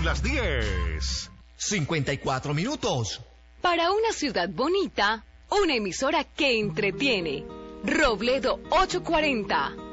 las 10. 54 minutos. Para una ciudad bonita, una emisora que entretiene. Robledo 840.